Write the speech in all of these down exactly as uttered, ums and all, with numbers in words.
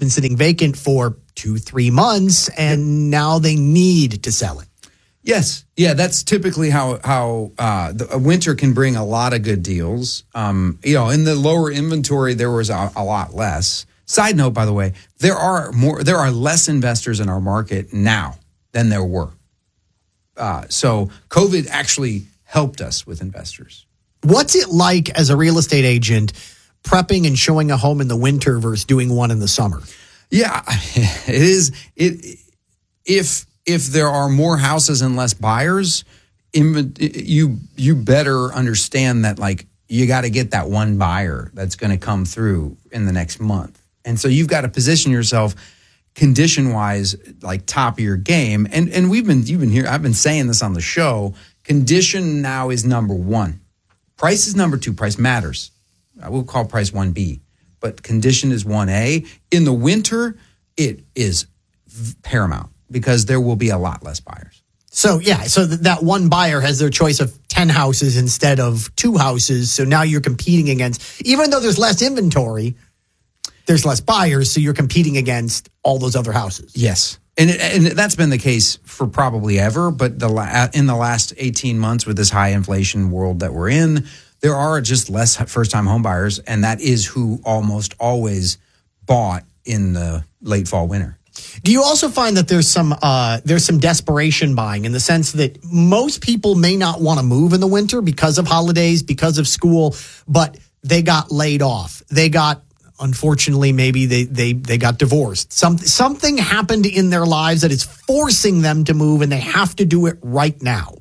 been sitting vacant for two, three months, and now they need to sell it. Yes. Yeah, that's typically how how uh, the, a winter can bring a lot of good deals. Um, you know, in the lower inventory, there was a, a lot less. Side note, by the way, there are more. There are less investors in our market now than there were. Uh, so COVID actually helped us with investors. What's it like as a real estate agent prepping and showing a home in the winter versus doing one in the summer? Yeah, it is. It if if there are more houses and less buyers, you you better understand that, like, you got to get that one buyer that's going to come through in the next month. And so you've got to position yourself condition wise, like top of your game. And and we've been you've been here. I've been saying this on the show. Condition now is number one. Price is number two. Price matters. I will call price one B, but condition is one A. In the winter, it is paramount because there will be a lot less buyers. So, yeah, so th- that one buyer has their choice of ten houses instead of two houses. So now you're competing against, even though there's less inventory, there's less buyers. So you're competing against all those other houses. Yes. And it, and that's been the case for probably ever. But the la- in the last eighteen months with this high inflation world that we're in, there are just less first-time home buyers. And that is who almost always bought in the late fall, winter. Do you also find that there's some uh, there's some desperation buying in the sense that most people may not want to move in the winter because of holidays, because of school, but they got laid off. They got, unfortunately, maybe they they they got divorced. Some, something happened in their lives that is forcing them to move, and they have to do it right now.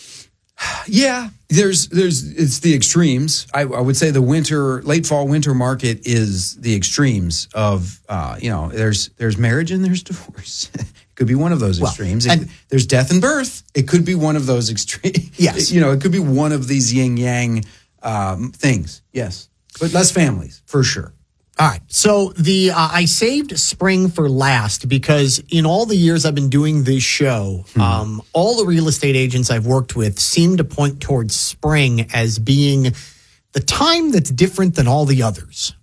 Yeah, there's there's it's the extremes. I, I would say the winter, late fall, winter market is the extremes of uh, you know. There's there's marriage and there's divorce. It could be one of those extremes. Well, and, it, there's death and birth. It could be one of those extremes. Yes, you know, it could be one of these yin yang um, things. Yes, but less families for sure. All right. So the uh, I saved spring for last because in all the years I've been doing this show, hmm. um, all the real estate agents I've worked with seem to point towards spring as being the time that's different than all the others.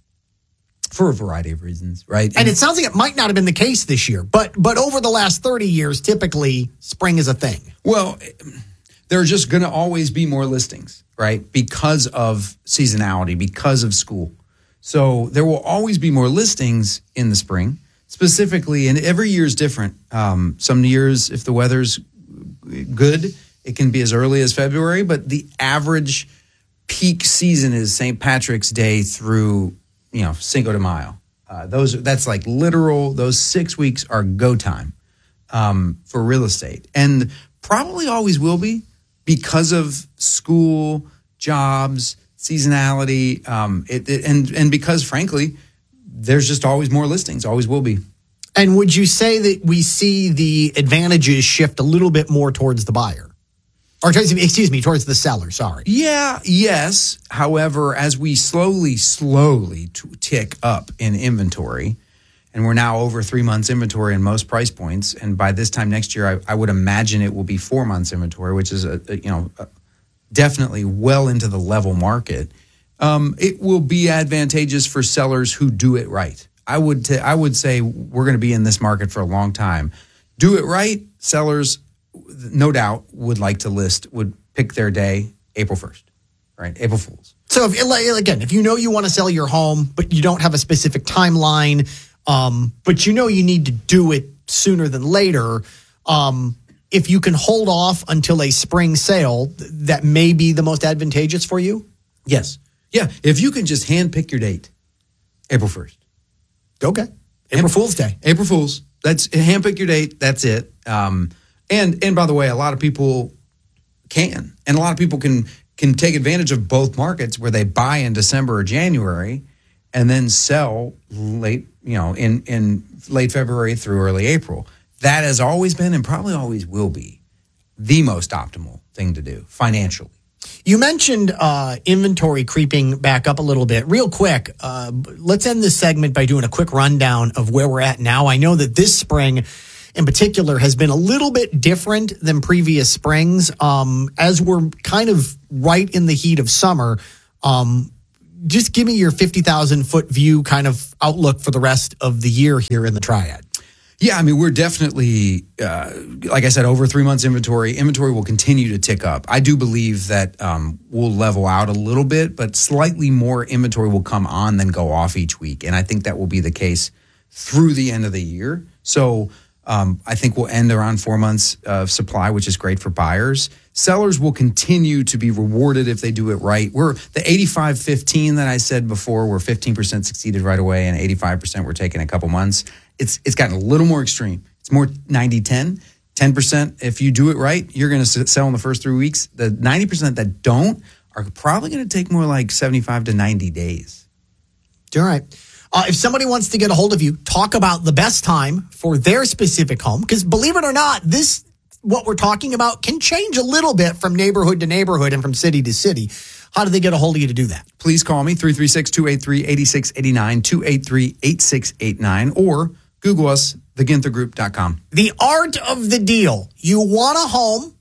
For a variety of reasons, right? And it sounds like it might not have been the case this year, but but over the last thirty years, typically spring is a thing. Well, there are just going to always be more listings, right? Because of seasonality, because of school. So there will always be more listings in the spring, specifically, and every year is different. Um, some years, if the weather's good, it can be as early as February, but the average peak season is Saint Patrick's Day through, you know, Cinco de Mayo. Uh, those that's like literal. Those six weeks are go time um, for real estate, and probably always will be because of school, jobs, seasonality, um, it, it, and and because, frankly, there's just always more listings, always will be. And would you say that we see the advantages shift a little bit more towards the buyer? Or, excuse me, towards the seller, sorry. Yeah, yes. However, as we slowly, slowly t- tick up in inventory, and we're now over three months inventory in most price points, and by this time next year, I, I would imagine it will be four months inventory, which is, a, a you know... A, definitely well into the level market, um, it will be advantageous for sellers who do it right. I would t- I would say we're going to be in this market for a long time. Do it right, sellers, no doubt, would like to list, would pick their day April first, right? April Fools. So, if, again, if you know you want to sell your home, but you don't have a specific timeline, um, but you know you need to do it sooner than later, um, if you can hold off until a spring sale, that may be the most advantageous for you? Yes. Yeah. If you can just hand pick your date, April first. Okay. April Fool's Day. April Fool's. That's hand pick your date. That's it. Um, and and by the way, a lot of people can. And a lot of people can can take advantage of both markets where they buy in December or January and then sell late, you know, in, in late February through early April. That has always been and probably always will be the most optimal thing to do financially. You mentioned uh, inventory creeping back up a little bit. Real quick, uh, let's end this segment by doing a quick rundown of where we're at now. I know that this spring in particular has been a little bit different than previous springs. Um, as we're kind of right in the heat of summer, um, just give me your fifty thousand foot view kind of outlook for the rest of the year here in the Triad. Yeah, I mean, we're definitely, uh, like I said, over three months inventory. Inventory will continue to tick up. I do believe that um, we'll level out a little bit, but slightly more inventory will come on than go off each week. And I think that will be the case through the end of the year. So um, I think we'll end around four months of supply, which is great for buyers. Sellers will continue to be rewarded if they do it right. We're the eighty-five fifteen that I said before, where fifteen percent succeeded right away and eighty-five percent were taking a couple months. It's it's gotten a little more extreme. It's more ninety ten. ten percent, if you do it right, you're going to sell in the first three weeks. The ninety percent that don't are probably going to take more like seventy-five to ninety days. All right. Uh, if somebody wants to get a hold of you, talk about the best time for their specific home. Because believe it or not, this, what we're talking about, can change a little bit from neighborhood to neighborhood and from city to city. How do they get a hold of you to do that? Please call me, three three six, two eight three, eight six eight nine, two eight three, eight six eight nine, or Google us, the ginther group dot com. The art of the deal. You want a home,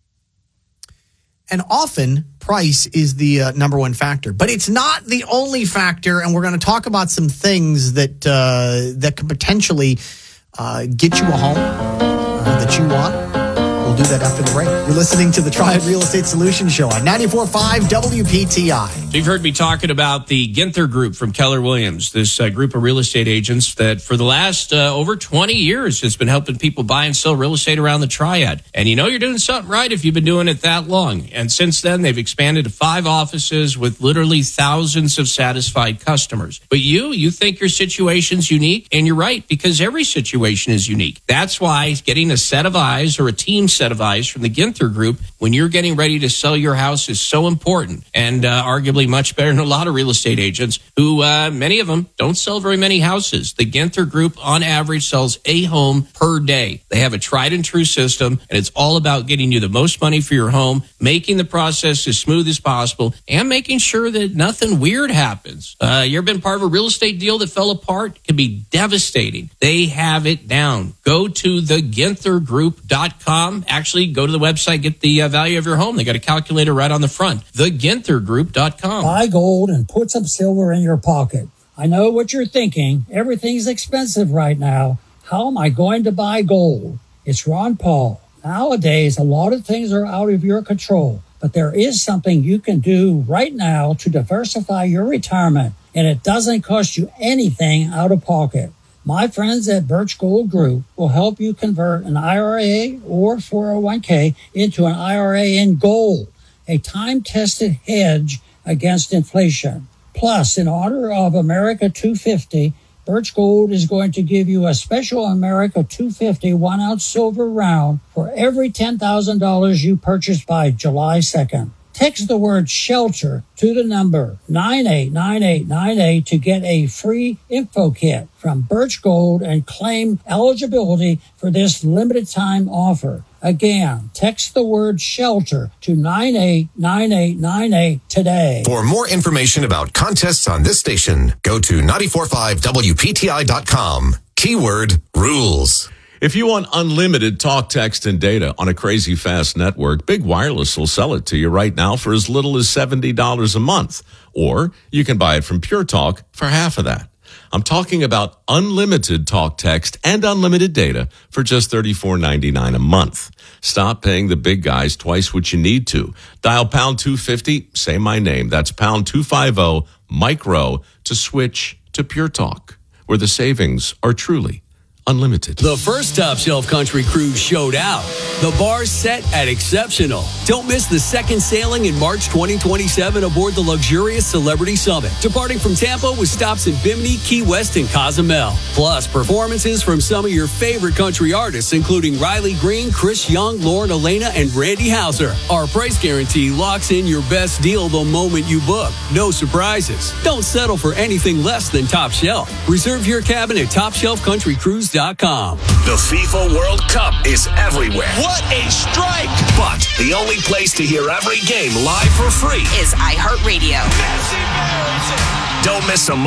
and often price is the uh, number one factor. But it's not the only factor, and we're going to talk about some things that uh, that could potentially uh, get you a home uh, that you want. We'll do that after the break. You're listening to the Triad Real Estate Solutions Show on ninety-four point five W P T I. You've heard me talking about the Ginther Group from Keller Williams, this uh, group of real estate agents that for the last uh, over twenty years has been helping people buy and sell real estate around the Triad. And you know you're doing something right if you've been doing it that long. And since then, they've expanded to five offices with literally thousands of satisfied customers. But you, you think your situation's unique, and you're right, because every situation is unique. That's why getting a set of eyes or a team set of eyes from the Ginther Group when you're getting ready to sell your house is so important, and uh, arguably much better than a lot of real estate agents who, uh, many of them, don't sell very many houses. The Ginther Group, on average, sells a home per day. They have a tried and true system, and it's all about getting you the most money for your home, making the process as smooth as possible, and making sure that nothing weird happens. Uh, you ever been part of a real estate deal that fell apart? It can be devastating. They have it down. Go to the ginther group dot com. Actually, go to the website, get the uh, value of your home. They got a calculator right on the front. the ginther group dot com. Buy gold and put some silver in your pocket. I know what you're thinking. Everything's expensive right now. How am I going to buy gold? It's Ron Paul. Nowadays, a lot of things are out of your control, but there is something you can do right now to diversify your retirement, and it doesn't cost you anything out of pocket. My friends at Birch Gold Group will help you convert an I R A or four oh one k into an I R A in gold, a time-tested hedge against inflation. Plus, in honor of America two fifty, Birch Gold is going to give you a special America two fifty one-ounce silver round for every ten thousand dollars you purchase by July second. Text the word SHELTER to the number nine eight nine eight nine eight to get a free info kit from Birch Gold and claim eligibility for this limited time offer. Again, text the word SHELTER to nine eight nine eight nine eight today. For more information about contests on this station, go to ninety-four point five W P T I dot com. Keyword rules. If you want unlimited talk, text, and data on a crazy fast network, Big Wireless will sell it to you right now for as little as seventy dollars a month. Or you can buy it from Pure Talk for half of that. I'm talking about unlimited talk, text, and unlimited data for just thirty-four ninety-nine a month. Stop paying the big guys twice what you need to. Dial pound two fifty, say my name. That's pound two fifty, micro, to switch to Pure Talk, where the savings are truly unlimited. The first Top Shelf Country Cruise showed out. The bar's set at exceptional. Don't miss the second sailing in March twenty twenty-seven aboard the luxurious Celebrity Summit, departing from Tampa with stops in Bimini, Key West, and Cozumel. Plus, performances from some of your favorite country artists, including Riley Green, Chris Young, Lauren Elena, and Randy Houser. Our price guarantee locks in your best deal the moment you book. No surprises. Don't settle for anything less than Top Shelf. Reserve your cabin at top shelf country cruise dot com. The FIFA World Cup is everywhere. What a strike! But the only place to hear every game live for free is iHeartRadio. Don't miss a